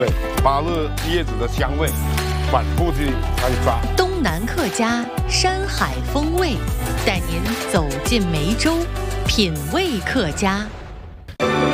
对，芭乐叶子的香味反复去干炸。 东南客家山海风味，带您走进梅州，品味客家。